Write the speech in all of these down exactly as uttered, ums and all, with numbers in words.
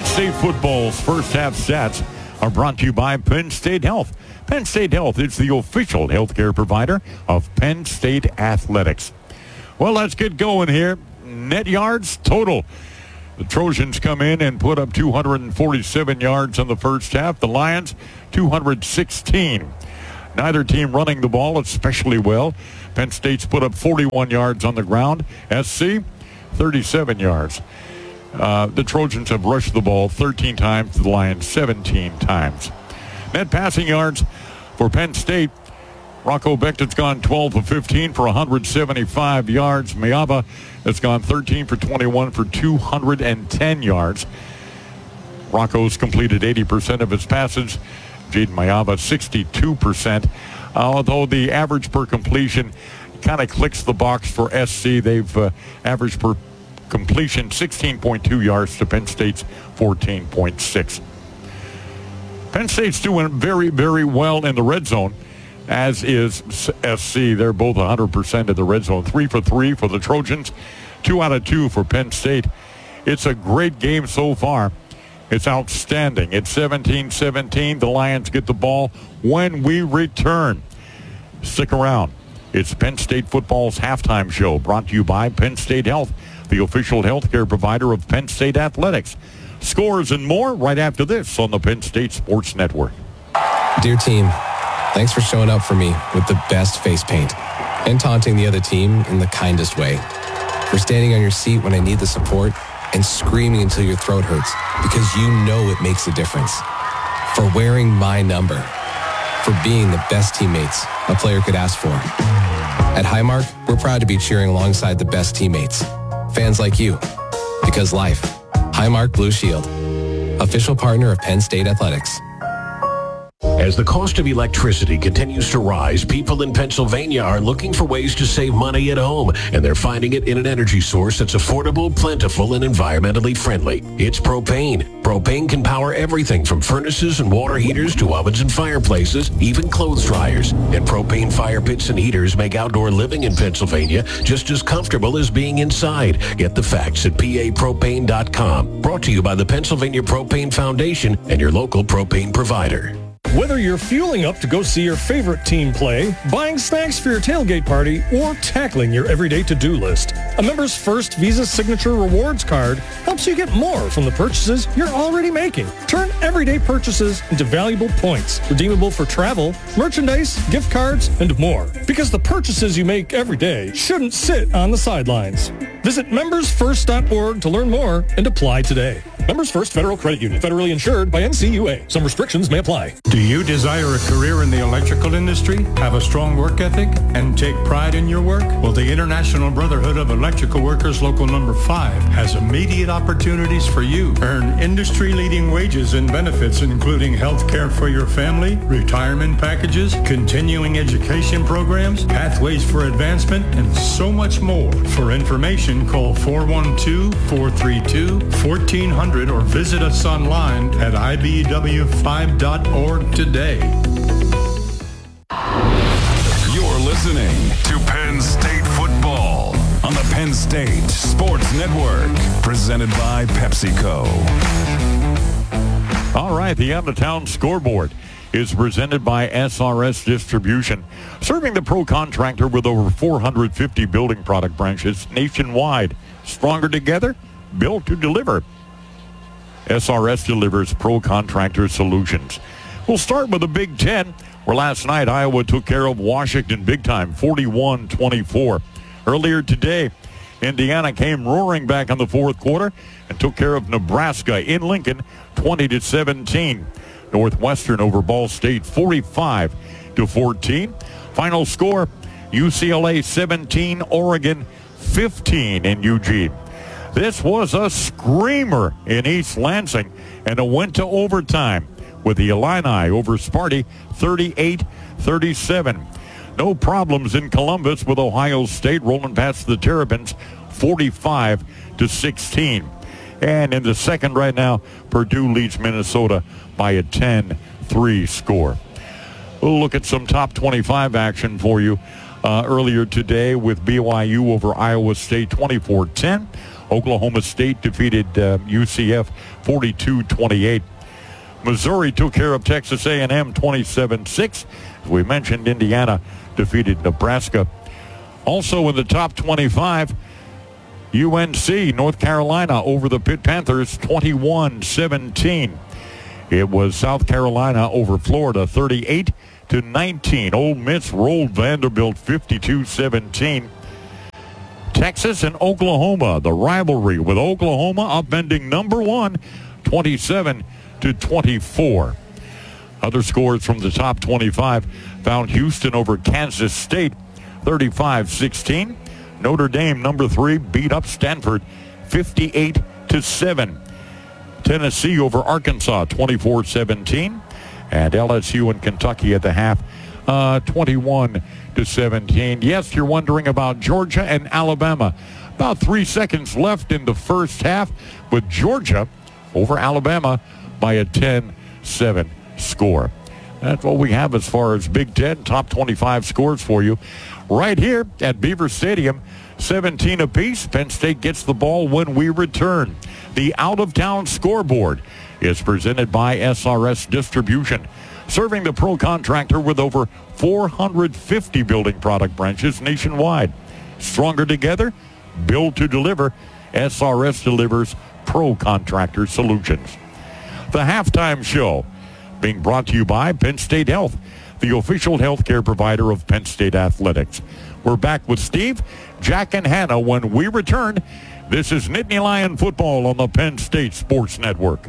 State football's first half stats are brought to you by Penn State Health. Penn State Health is the official healthcare provider of Penn State Athletics. Well, let's get going here. Net yards total. The Trojans come in and put up two hundred forty-seven yards in the first half. The Lions, two hundred sixteen. Neither team running the ball especially well. Penn State's put up forty-one yards on the ground. S C, thirty-seven yards. Uh, the Trojans have rushed the ball thirteen times, the Lions seventeen times. Net passing yards for Penn State. Rocco Becht's gone twelve of fifteen for one hundred seventy-five yards. Mayava has gone thirteen for twenty-one for two hundred ten yards. Rocco's completed eighty percent of his passes. Jaden Mayava, sixty-two percent. Uh, although the average per completion kind of clicks the box for S C. They've uh, averaged per completion sixteen point two yards to Penn State's fourteen point six. Penn State's doing very, very well in the red zone, as is S C. They're both one hundred percent in the red zone. Three for three for the Trojans, two out of two for Penn State. It's a great game so far. It's outstanding. It's seventeen seventeen. The Lions get the ball when we return. Stick around. It's Penn State football's halftime show, brought to you by Penn State Health, the official healthcare provider of Penn State Athletics. Scores and more right after this on the Penn State Sports Network. Dear team, thanks for showing up for me with the best face paint and taunting the other team in the kindest way. For standing on your seat when I need the support and screaming until your throat hurts because you know it makes a difference. For wearing my number. For being the best teammates a player could ask for. At Highmark, we're proud to be cheering alongside the best teammates. Fans like you. Because life. Highmark Blue Shield. Official partner of Penn State Athletics. As the cost of electricity continues to rise, people in Pennsylvania are looking for ways to save money at home, and they're finding it in an energy source that's affordable, plentiful, and environmentally friendly. It's propane. Propane can power everything from furnaces and water heaters to ovens and fireplaces, even clothes dryers. And propane fire pits and heaters make outdoor living in Pennsylvania just as comfortable as being inside. Get the facts at P A propane dot com. Brought to you by the Pennsylvania Propane Foundation and your local propane provider. Whether you're fueling up to go see your favorite team play, buying snacks for your tailgate party, or tackling your everyday to-do list, a Members First Visa Signature Rewards card helps you get more from the purchases you're already making. Turn everyday purchases into valuable points, redeemable for travel, merchandise, gift cards, and more. Because the purchases you make every day shouldn't sit on the sidelines. Visit members first dot org to learn more and apply today. Members First Federal Credit Union, federally insured by N C U A. Some restrictions may apply. Do you desire a career in the electrical industry, have a strong work ethic, and take pride in your work? Well, the International Brotherhood of Electrical Workers Local Number five has immediate opportunities for you. Earn industry-leading wages and benefits, including health care for your family, retirement packages, continuing education programs, pathways for advancement, and so much more. For information, call four one two, four three two, one four zero zero or visit us online at I B W five dot org today. You're listening to Penn State football on the Penn State Sports Network, presented by PepsiCo. All right, the out-of-town scoreboard is presented by S R S Distribution, serving the pro contractor with over four hundred fifty building product branches nationwide. Stronger together, built to deliver. S R S delivers pro contractor solutions. We'll start with the Big Ten, where last night Iowa took care of Washington big time, forty-one twenty-four. Earlier today, Indiana came roaring back in the fourth quarter and took care of Nebraska in Lincoln, twenty to seventeen. Northwestern over Ball State, forty-five to fourteen. Final score, U C L A seventeen, Oregon fifteen in Eugene. This was a screamer in East Lansing, and it went to overtime with the Illini over Sparty, thirty-eight thirty-seven. No problems in Columbus with Ohio State rolling past the Terrapins, forty-five to sixteen. And in the second right now, Purdue leads Minnesota by a ten three score. We'll look at some top twenty-five action for you uh, earlier today with B Y U over Iowa State, twenty-four ten. Oklahoma State defeated uh, U C F forty-two twenty-eight. Missouri took care of Texas A and M twenty-seven six. As we mentioned, Indiana defeated Nebraska. Also in the top twenty-five, U N C, North Carolina, over the Pitt Panthers twenty-one seventeen. It was South Carolina over Florida thirty-eight to nineteen. Ole Miss rolled Vanderbilt fifty-two seventeen. Texas and Oklahoma, the rivalry with Oklahoma upending number one, twenty-seven to twenty-four. Other scores from the top twenty-five found Houston over Kansas State, thirty-five sixteen. Notre Dame, number three, beat up Stanford, fifty-eight to seven. Tennessee over Arkansas, twenty-four seventeen. And L S U and Kentucky at the half, uh, twenty-one to seventeen. Yes, you're wondering about Georgia and Alabama. About three seconds left in the first half, with Georgia over Alabama by a ten seven score. That's what we have as far as Big Ten top twenty-five scores for you. Right here at Beaver Stadium, seventeen apiece. Penn State gets the ball when we return. The out-of-town scoreboard is presented by S R S Distribution, serving the pro contractor with over four hundred fifty building product branches nationwide. Stronger together, built to deliver. S R S delivers pro contractor solutions. The halftime show being brought to you by Penn State Health, the official healthcare provider of Penn State Athletics. We're back with Steve, Jack, and Hannah when we return. This is Nittany Lion football on the Penn State Sports Network.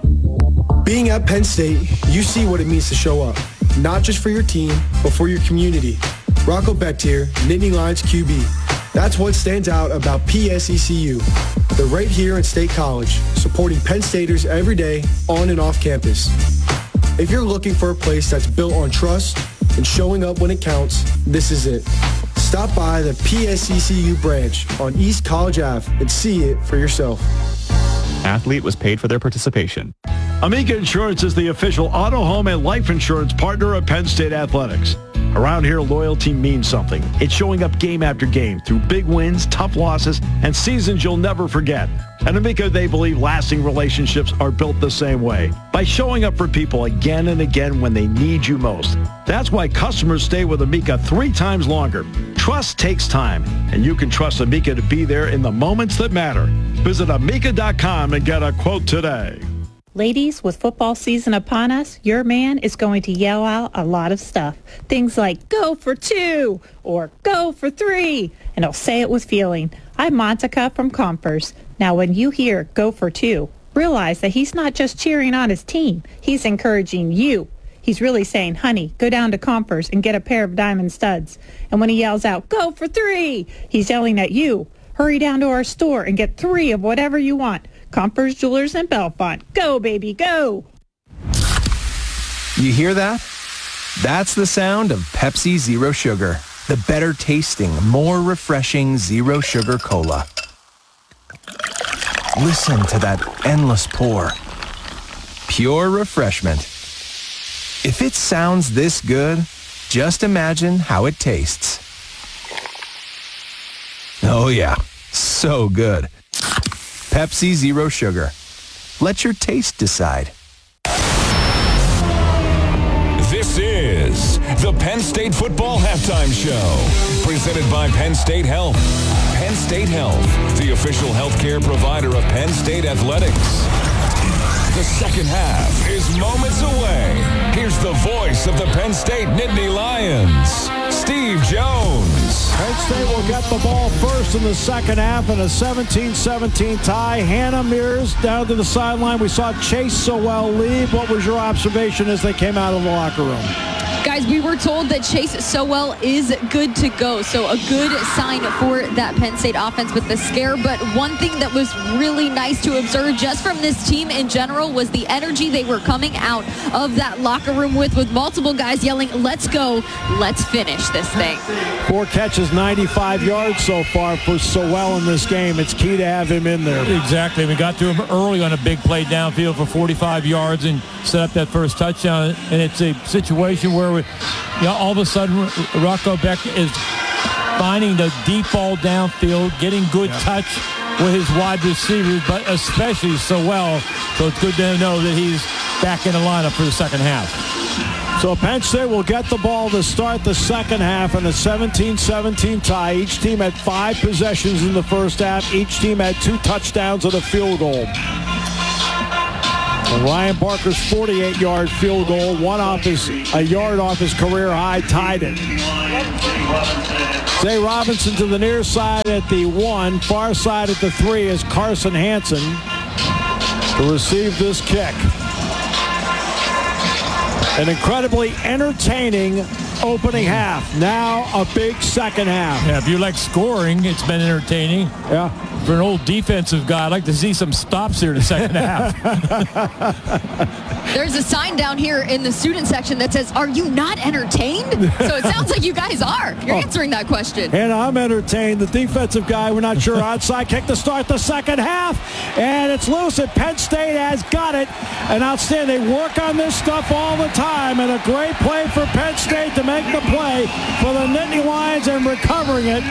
Being at Penn State, you see what it means to show up, not just for your team, but for your community. Rocco Becht, Nittany Lions Q B. That's what stands out about P S E C U. They're right here in State College, supporting Penn Staters every day on and off campus. If you're looking for a place that's built on trust and showing up when it counts, this is it. Stop by the P S E C U branch on East College Avenue and see it for yourself. Athlete was paid for their participation. Amica Insurance is the official auto, home, and life insurance partner of Penn State Athletics. Around here, loyalty means something. It's showing up game after game through big wins, tough losses, and seasons you'll never forget. At Amica, they believe lasting relationships are built the same way, by showing up for people again and again when they need you most. That's why customers stay with Amica three times longer. Trust takes time, and you can trust Amica to be there in the moments that matter. Visit amica dot com and get a quote today. Ladies, with football season upon us, your man is going to yell out a lot of stuff. Things like, go for two, or go for three, and he'll say it with feeling. I'm Monica from Compers. Now, when you hear go for two, realize that he's not just cheering on his team. He's encouraging you. He's really saying, honey, go down to Compers and get a pair of diamond studs. And when he yells out, go for three, he's yelling at you. Hurry down to our store and get three of whatever you want. Compers Jewelers in Bellefonte. Go, baby, go. You hear that? That's the sound of Pepsi Zero Sugar, the better tasting, more refreshing zero sugar cola. Listen to that endless pour. Pure refreshment. If it sounds this good, just imagine how it tastes. Oh yeah, so good. Pepsi Zero Sugar. Let your taste decide. This is the Penn State Football Halftime Show, presented by Penn State Health. Penn State Health, the official healthcare provider of Penn State Athletics. The second half is moments away. Here's the voice of the Penn State Nittany Lions, Steve Jones. Penn State will get the ball first in the second half in a seventeen seventeen tie. Hannah Mears down to the sideline. We saw Chase Sowell leave. What was your observation as they came out of the locker room? Guys, we were told that Chase Sowell is good to go, so a good sign for that Penn State offense with the scare. But one thing that was really nice to observe just from this team in general was the energy they were coming out of that locker room with, with multiple guys yelling, let's go, let's finish this thing. Four catches, ninety-five yards so far for Sowell in this game. It's key to have him in there. Exactly. We got to him early on a big play downfield for forty-five yards and set up that first touchdown. And it's a situation where we, you know, all of a sudden Rocco Becht is finding the deep ball downfield, getting good yeah. touch with his wide receivers, but especially so well. So it's good to know that he's back in the lineup for the second half. So Penn State will get the ball to start the second half in a seventeen seventeen tie. Each team had five possessions in the first half. Each team had two touchdowns and a field goal. And Ryan Barker's forty-eight-yard field goal, one off his, a yard off his career high, tied it. Zay Robinson to the near side at the one, far side at the three is Carson Hansen to receive this kick. An incredibly entertaining opening half. Now a big second half. Yeah, if you like scoring, it's been entertaining. Yeah. For an old defensive guy, I'd like to see some stops here in the second half. There's a sign down here in the student section that says, "Are you not entertained?" So it sounds like you guys are. You're oh. answering that question. And I'm entertained. The defensive guy, we're not sure, onside kick to start the second half. And it's loose, and Penn State has got it. And outstanding. They work on this stuff all the time. And a great play for Penn State to make the play for the Nittany Lions and recovering it.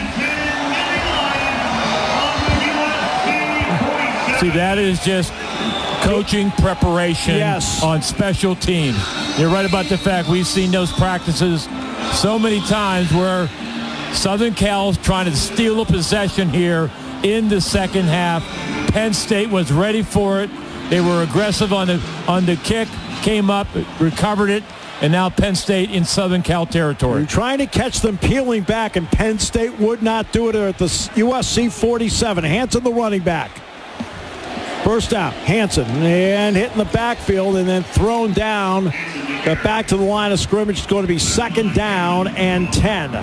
See, that is just coaching preparation yes. on special teams. You're right about the fact we've seen those practices so many times where Southern Cal's trying to steal a possession here in the second half. Penn State was ready for it. They were aggressive on the on the kick, came up, recovered it, and now Penn State in Southern Cal territory. You're trying to catch them peeling back, and Penn State would not do it at the U S C forty-seven. Hansen, the running back. First down, Hansen, and hitting the backfield and then thrown down. Got back to the line of scrimmage. It's going to be second down and ten.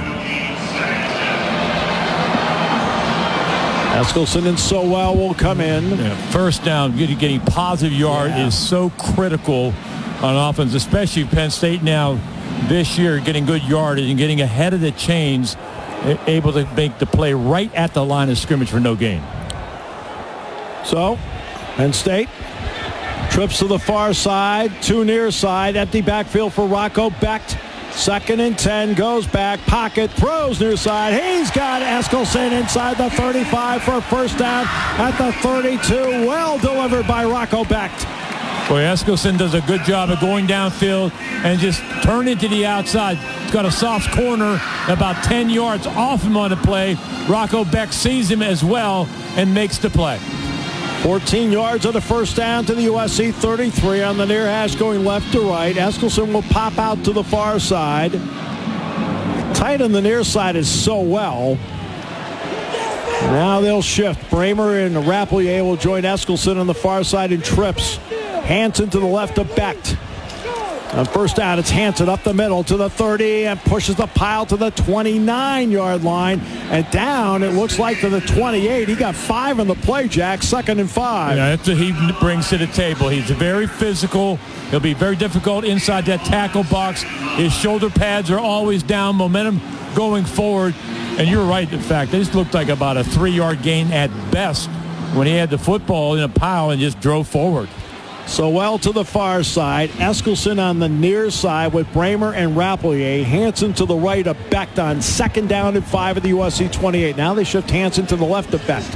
Eskelson and Sowell will come in. Yeah, first down, getting, getting positive yard yeah. is so critical on offense, especially Penn State now this year getting good yardage and getting ahead of the chains, able to make the play right at the line of scrimmage for no gain. So, Penn State trips to the far side, two near side, empty backfield for Rocco Becht. Second and ten, goes back, pocket, throws near side. He's got Eskelson inside the thirty-five for a first down at the thirty-two. Well delivered by Rocco Becht. Boy, Eskelson does a good job of going downfield and just turn it to the outside. He's got a soft corner about ten yards off him on the play. Rocco Becht sees him as well and makes the play. fourteen yards on the first down to the U S C thirty-three on the near hash going left to right. Eskelson will pop out to the far side. Tight on the near side is Sowell. Now they'll shift. Bramer and Rapplier will join Eskelson on the far side in trips. Hansen to the left of Becht. On first down, it's Hansen up the middle to the thirty and pushes the pile to the twenty-nine-yard line. And down, it looks like to the twenty-eight. He got five on the play, Jack. Second and five. Yeah, that's what he brings to the table. He's very physical. He'll be very difficult inside that tackle box. His shoulder pads are always down, momentum going forward. And you're right, in fact, this looked like about a three-yard gain at best when he had the football in a pile and just drove forward. Sowell to the far side. Eskelson on the near side with Bramer and Rapplier. Hansen to the right of Becht on second down and five at the U S C twenty-eight. Now they shift Hansen to the left of Becht.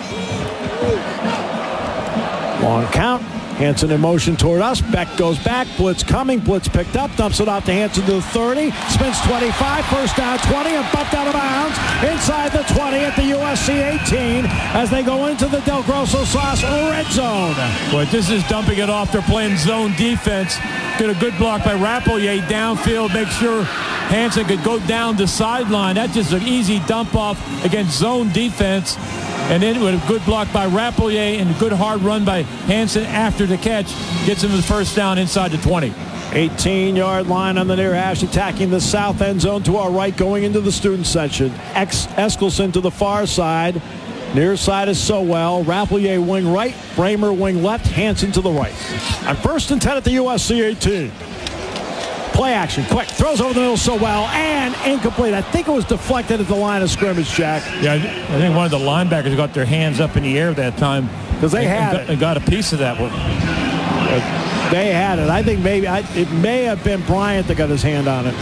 Long count. Hansen in motion toward us. Becht goes back. Blitz coming. Blitz picked up. Dumps it off to Hansen to the thirty. Spins twenty-five. First down twenty. And bumped out of bounds inside the twenty at the U S C eighteen as they go into the Del Grosso Sauce red zone. Boy, this is dumping it off. They're playing zone defense. Get a good block by Rapplier downfield. Make sure Hansen could go down the sideline. That's just an easy dump off against zone defense. And then with a good block by Rapplier and a good hard run by Hansen after the catch, gets him the first down inside the twenty. eighteen-yard line on the near hash, attacking the south end zone to our right, going into the student section. Ex Eskelson to the far side. Near side is Sowell. Rapplier wing right. Bramer wing left. Hansen to the right. On first and ten at the U S C eighteen. Play action, quick, throws over the middle, Sowell, and incomplete. I think it was deflected at the line of scrimmage, Jack. Yeah, I think one of the linebackers got their hands up in the air that time. Because they had and, it. They got a piece of that one. They had it. I think maybe, I, it may have been Bryant that got his hand on it.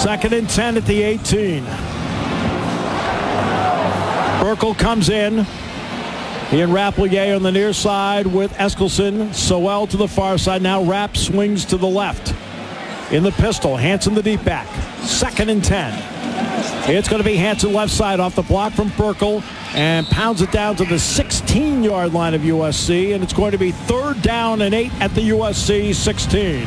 Second and ten at the eighteen. Burkle comes in. He and Rapplier on the near side with Eskelson. Sowell to the far side. Now Rapp swings to the left. In the pistol, Hansen the deep back. Second and ten. It's going to be Hansen left side off the block from Burkle and pounds it down to the sixteen-yard line of U S C, and it's going to be third down and eight at the U S C sixteen.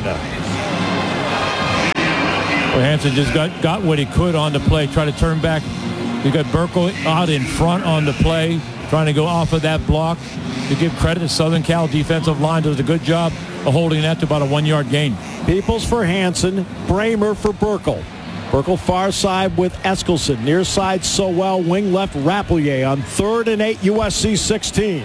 Well, Hansen just got, got what he could on the play, try to turn back. You got Burkle out in front on the play, trying to go off of that block. To give credit to Southern Cal defensive line, does a good job of holding that to about a one-yard gain. Peoples for Hansen, Bramer for Burkle. Burkle far side with Eskelson. Near side Sowell, wing left Rapplier on third and eight, U S C sixteen.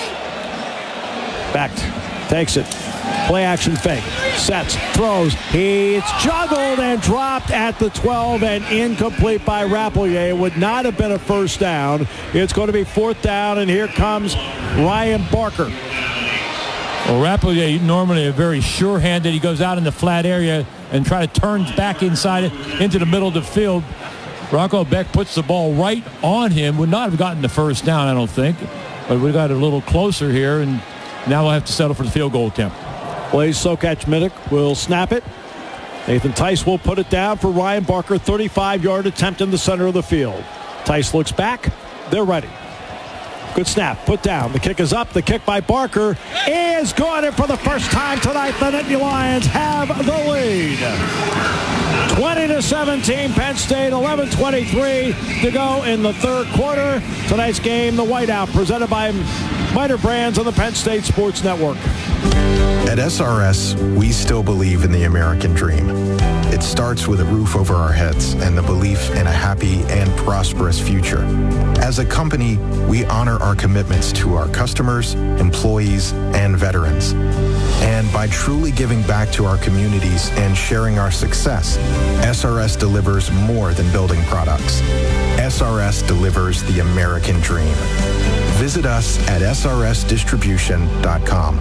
Becht takes it. Play action fake. Sets, throws. He's juggled and dropped at the twelve and incomplete by Rapplier. Would not have been a first down. It's going to be fourth down, and here comes Ryan Barker. Well, Rapplier normally a very sure-handed. He goes out in the flat area and try to turn back inside it into the middle of the field. Rocco Becht puts the ball right on him. Would not have gotten the first down, I don't think. But we got a little closer here, and now we'll have to settle for the field goal attempt. Blaise Sokach-Minnick will snap it. Nathan Tice will put it down for Ryan Barker. thirty-five-yard attempt in the center of the field. Tice looks back. They're ready. Good snap. Put down. The kick is up. The kick by Barker is good. And for the first time tonight, the Nittany Lions have the lead. twenty to seventeen, Penn State, eleven twenty-three to go in the third quarter. Tonight's game, the Whiteout, presented by Miter Brands on the Penn State Sports Network. At S R S, we still believe in the American dream. It starts with a roof over our heads and the belief in a happy and prosperous future. As a company, we honor our commitments to our customers, employees, and veterans. And by truly giving back to our communities and sharing our success, S R S delivers more than building products. S R S delivers the American dream. Visit us at S R S distribution dot com.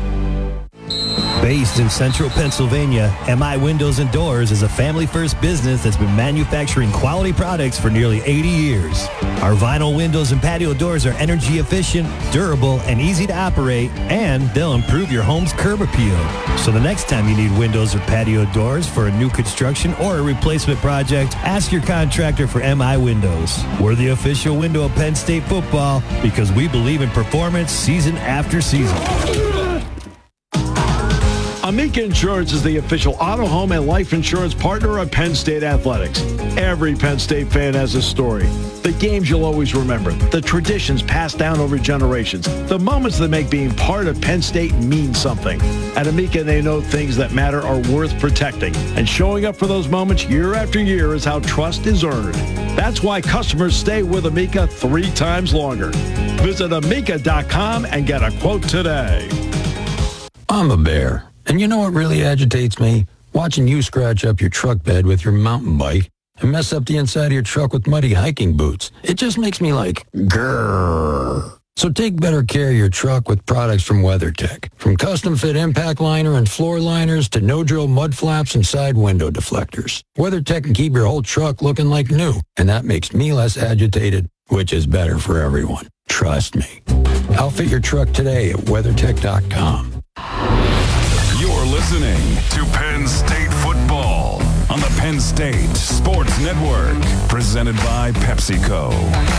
Based in central Pennsylvania, M I Windows and Doors is a family-first business that's been manufacturing quality products for nearly eighty years. Our vinyl windows and patio doors are energy efficient, durable, and easy to operate, and they'll improve your home's curb appeal. So the next time you need windows or patio doors for a new construction or a replacement project, ask your contractor for M I Windows. We're the official window of Penn State football because we believe in performance season after season. Amica Insurance is the official auto, home, and life insurance partner of Penn State Athletics. Every Penn State fan has a story. The games you'll always remember, the traditions passed down over generations, the moments that make being part of Penn State mean something. At Amica, they know things that matter are worth protecting, and showing up for those moments year after year is how trust is earned. That's why customers stay with Amica three times longer. Visit amica dot com and get a quote today. I'm a bear. And you know what really agitates me? Watching you scratch up your truck bed with your mountain bike and mess up the inside of your truck with muddy hiking boots. It just makes me like, grrr. So take better care of your truck with products from WeatherTech. From custom fit impact liner and floor liners to no-drill mud flaps and side window deflectors. WeatherTech can keep your whole truck looking like new. And that makes me less agitated, which is better for everyone. Trust me. Outfit your truck today at weathertech dot com. You're listening to Penn State football on the Penn State Sports Network, presented by PepsiCo.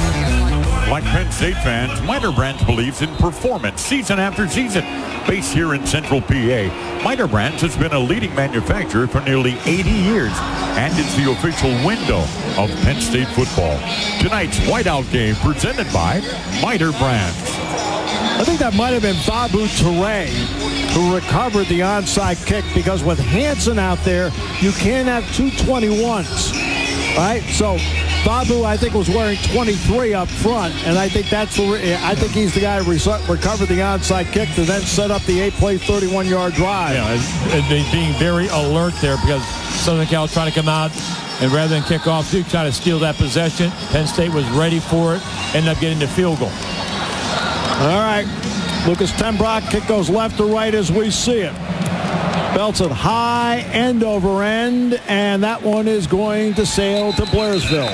Like Penn State fans, Miter Brands believes in performance season after season. Based here in Central P A, Miter Brands has been a leading manufacturer for nearly eighty years and is the official window of Penn State football. Tonight's Whiteout game presented by Miter Brands. I think that might have been Babu Toure who recovered the onside kick, because with Hansen out there, you can't have two twenty-ones, right? So Babu, I think, was wearing twenty-three up front, and I think that's the, I think he's the guy who recovered the onside kick to then set up the eight-play, thirty-one-yard drive. Yeah, and being very alert there, because Southern Cal trying to come out and rather than kick off, Duke trying to steal that possession. Penn State was ready for it, ended up getting the field goal. All right, Lucas Tenbrock, kick goes left to right as we see it. Belts it high, end over end, and that one is going to sail to Blairsville.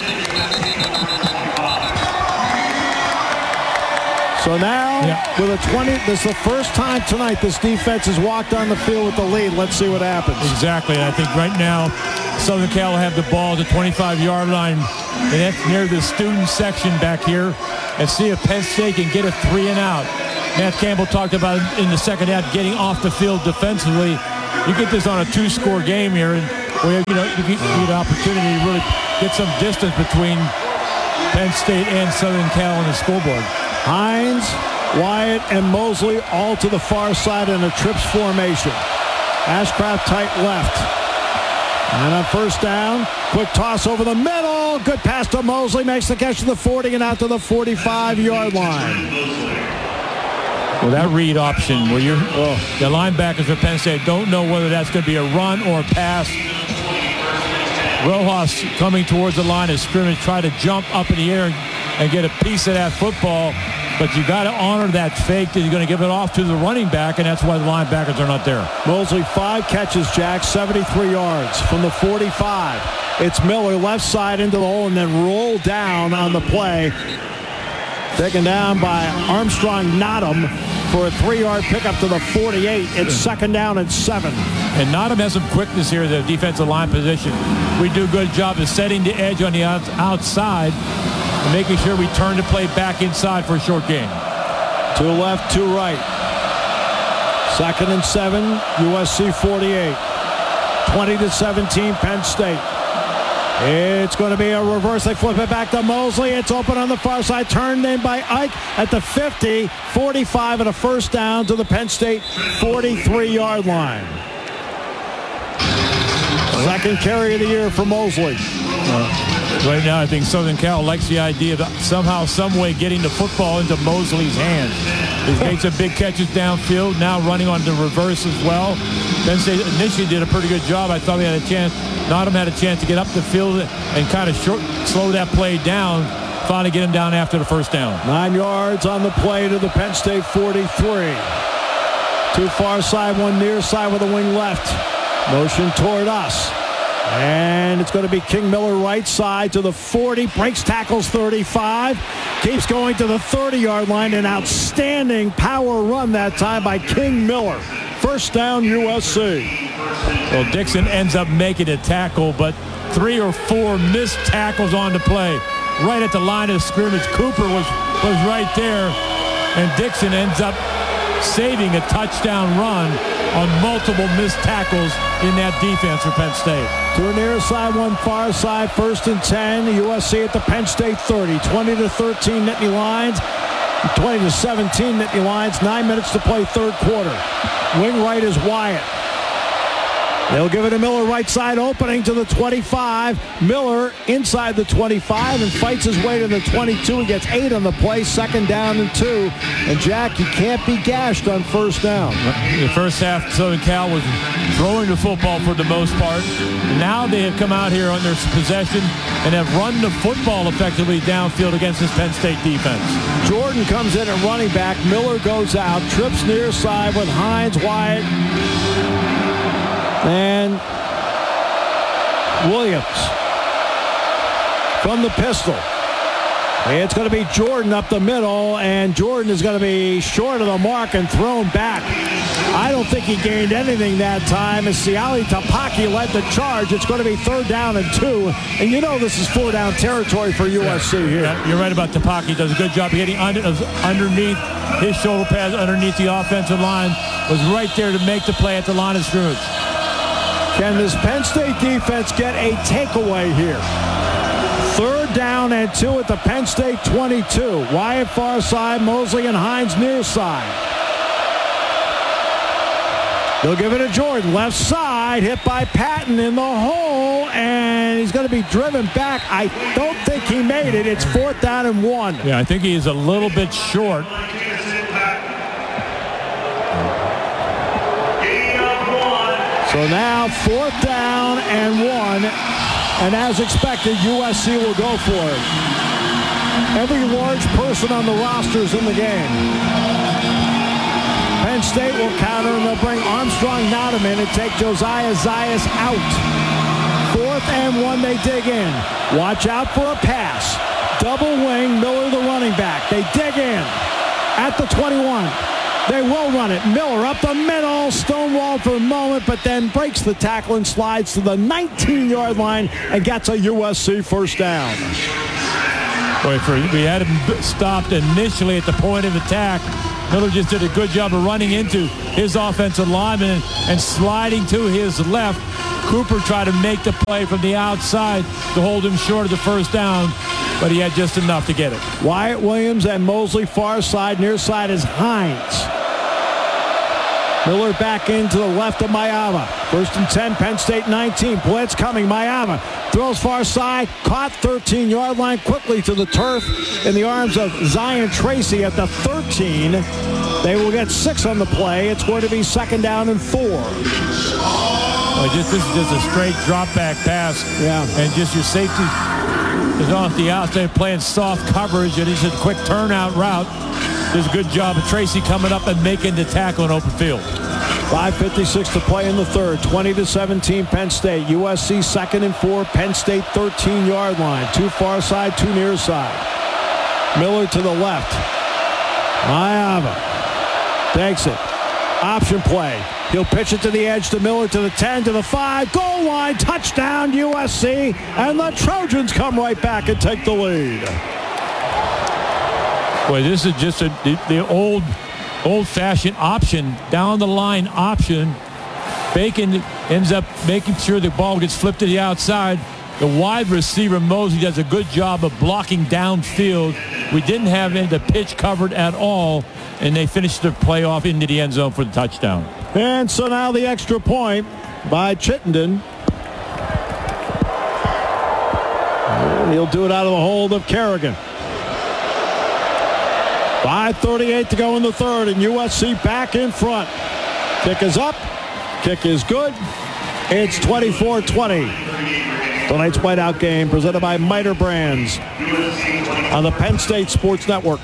So now, yeah. with a twenty, this is the first time tonight this defense has walked on the field with the lead. Let's see what happens. Exactly. I think right now, Southern Cal will have the ball at the twenty-five-yard line, and that's near the student section back here, and see if Penn State can get a three and out. Matt Campbell talked about in the second half getting off the field defensively. You get this on a two-score game here, and where you know you get, you get an opportunity to really get some distance between Penn State and Southern Cal on the scoreboard. Hines, Wyatt, and Mosley all to the far side in a trips formation. Ashcraft tight left. And on first down, quick toss over the middle. Good pass to Mosley. Makes the catch to the forty and out to the forty-five-yard line. Well, that read option where you're, oh, the linebackers for Penn State don't know whether that's going to be a run or a pass. Rojas coming towards the line of scrimmage, try to jump up in the air and, and get a piece of that football. But you got to honor that fake that you're going to give it off to the running back, and that's why the linebackers are not there. Mosley, five catches, Jack, seventy-three yards from the forty-five. It's Miller left side into the hole and then roll down on the play. Taken down by Armstrong Nottom for a three-yard pickup to the forty-eight. It's second down and seven. And Nottom has some quickness here, the defensive line position. We do a good job of setting the edge on the out- outside and making sure we turn the play back inside for a short gain. Two left, two right. Second and seven, U S C forty-eight. twenty to seventeen, Penn State. It's going to be a reverse. They flip it back to Mosley. It's open on the far side. Turned in by Ike at the fifty. forty-five and a first down to the Penn State forty-three-yard line. Second carry of the year for Mosley. Uh, right now, I think Southern Cal likes the idea of somehow, some way getting the football into Mosley's hands. He's made some big catches downfield, now running on the reverse as well. Penn State initially did a pretty good job. I thought he had a chance. Nottom had a chance to get up the field and kind of short, slow that play down. Finally get him down after the first down. Nine yards on the play to the Penn State forty-three. Two far side, one near side with a wing left. Motion toward us. And it's going to be King Miller right side to the forty. Breaks tackles thirty-five. Keeps going to the thirty-yard line. An outstanding power run that time by King Miller. First down, U S C. Well, Dixon ends up making a tackle, but three or four missed tackles on the play. Right at the line of scrimmage. Cooper was, was right there, and Dixon ends up saving a touchdown run on multiple missed tackles in that defense for Penn State. Two near side, one far side, first and ten. U S C at the Penn State thirty. twenty to thirteen, Nittany Lions. twenty to seventeen, Nittany Lions. Nine minutes to play third quarter. Wing right is Wyatt. They'll give it to Miller right side, opening to the twenty-five. Miller inside the twenty-five and fights his way to the twenty-two. He gets eight on the play, second down and two. And Jack, you can't be gashed on first down. The first half, Southern Cal was throwing the football for the most part. Now they have come out here on their possession and have run the football effectively downfield against this Penn State defense. Jordan comes in at running back. Miller goes out, trips near side with Hines, Wyatt, and Williams from the pistol. It's going to be Jordan up the middle, and Jordan is going to be short of the mark and thrown back. I don't think he gained anything that time as Siali Tapaki led the charge. It's going to be third down and two, and you know this is four down territory for U S C here. Yeah, you're right about Tapaki. He does a good job of getting under, underneath his shoulder pads, underneath the offensive line. Was right there to make the play at the line of scrimmage. Can this Penn State defense get a takeaway here? Third down and two at the Penn State twenty-two. Wyatt far side, Mosley and Hines near side. They'll give it to Jordan. Left side, hit by Patton in the hole, and he's going to be driven back. I don't think he made it. It's fourth down and one. Yeah, I think he is a little bit short. So now fourth down and one, and as expected, U S C will go for it. Every large person on the roster is in the game. Penn State will counter, and they'll bring Armstrong Nottam in and take Josiah Zayas out. Fourth and one, they dig in. Watch out for a pass. Double wing, Miller the running back. They dig in at the twenty-one. They will run it. Miller up the middle, stonewalled for a moment, but then breaks the tackle and slides to the nineteen-yard line and gets a U S C first down. Wait for we had him stopped initially at the point of attack. Miller just did a good job of running into his offensive lineman and, and sliding to his left. Cooper tried to make the play from the outside to hold him short of the first down, but he had just enough to get it. Wyatt Williams and Mosley far side. Near side is Hines. Miller back into the left of Mayava. First and ten, Penn State nineteen. Blitz coming. Mayava throws far side. Caught thirteen-yard line. Quickly to the turf in the arms of Zion Tracy at the thirteen. They will get six on the play. It's going to be second down and four. Well, just, this is just a straight drop-back pass. Yeah. And just your safety is off the outside playing soft coverage. And it's a quick turnout route. Does a good job of Tracy coming up and making the tackle in open field. five fifty-six to play in the third. twenty to seventeen Penn State. U S C second and four. Penn State thirteen-yard line. Two far side, two near side. Miller to the left. Mayava takes it. Option play. He'll pitch it to the edge to Miller to the ten, to the five. Goal line. Touchdown U S C. And the Trojans come right back and take the lead. Boy, this is just a, the, the old, old-fashioned option, down-the-line option. Bacon ends up making sure the ball gets flipped to the outside. The wide receiver, Mosley, does a good job of blocking downfield. We didn't have the pitch covered at all, and they finished the play off into the end zone for the touchdown. And so now the extra point by Chittenden. He'll do it out of the hold of Kerrigan. five thirty-eight to go in the third, and U S C back in front. Kick is up. Kick is good. It's twenty-four twenty. Tonight's Whiteout game presented by Miter Brands on the Penn State Sports Network.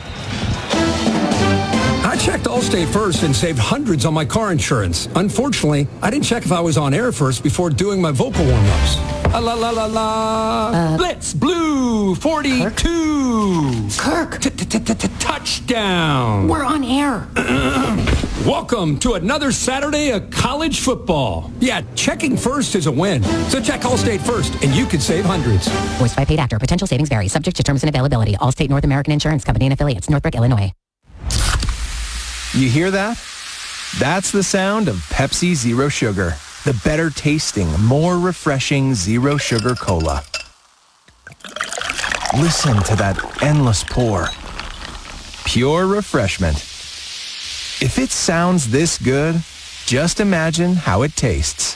I checked Allstate first and saved hundreds on my car insurance. Unfortunately, I didn't check if I was on air first before doing my vocal warm-ups. La la la la la. Uh, Blitz Blue forty-two. Kirk. Touchdown. We're on air. Welcome to another Saturday of college football. Yeah, checking first is a win. So check Allstate first, and you could save hundreds. Voiced by paid actor. Potential savings vary. Subject to terms and availability. Allstate North American Insurance Company and affiliates. Northbrook, Illinois. You hear that? That's the sound of Pepsi Zero Sugar. The better tasting, more refreshing Zero Sugar Cola. Listen to that endless pour. Pure refreshment. If it sounds this good, just imagine how it tastes.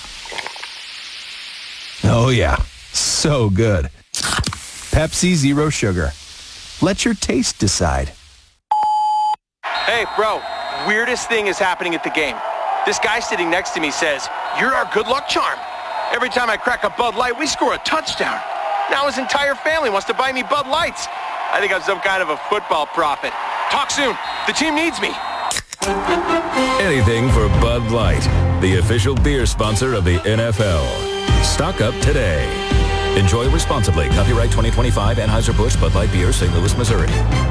Oh yeah, so good. Pepsi Zero Sugar. Let your taste decide. Hey, bro, weirdest thing is happening at the game. This guy sitting next to me says, "You're our good luck charm. Every time I crack a Bud Light, we score a touchdown." Now his entire family wants to buy me Bud Lights. I think I'm some kind of a football prophet. Talk soon. The team needs me. Anything for Bud Light, the official beer sponsor of the N F L. Stock up today. Enjoy responsibly. Copyright twenty twenty-five Anheuser-Busch Bud Light Beer, Saint Louis, Missouri.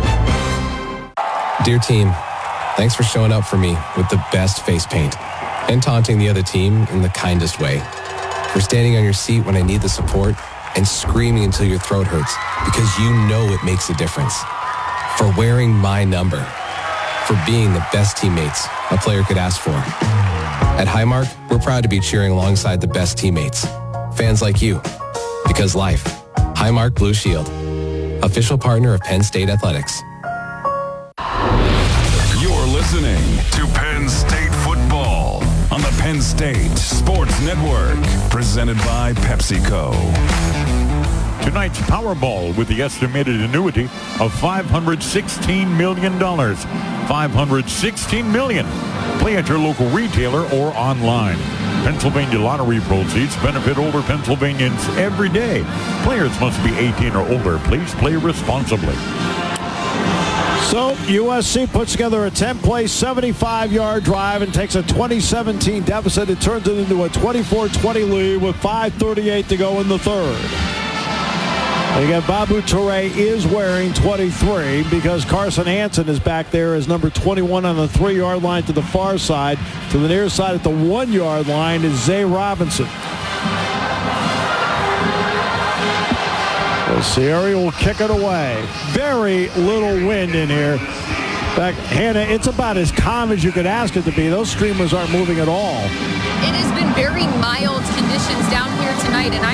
Dear team, thanks for showing up for me with the best face paint and taunting the other team in the kindest way. For standing on your seat when I need the support and screaming until your throat hurts because you know it makes a difference. For wearing my number. For being the best teammates a player could ask for. At Highmark, we're proud to be cheering alongside the best teammates. Fans like you. Because life. Highmark Blue Shield. Official partner of Penn State Athletics. You're listening to Penn State football on the Penn State Sports Network, presented by PepsiCo. Tonight's Powerball with the estimated annuity of five hundred sixteen million dollars. five hundred sixteen million dollars. Play at your local retailer or online. Pennsylvania lottery proceeds benefit older Pennsylvanians every day. Players must be eighteen or older. Please play responsibly. So U S C puts together a ten-play, seventy-five-yard drive and takes a twenty seventeen deficit. It turns it into a twenty-four twenty lead with five thirty-eight to go in the third. And again, Babu Toure is wearing twenty-three because Carson Hansen is back there as number twenty-one on the three-yard line to the far side. To the near side at the one-yard line is Zay Robinson. Sierra will kick it away. Very little wind in here. In fact, Hannah, it's about as calm as you could ask it to be. Those streamers aren't moving at all. It has been very mild conditions down here tonight, and I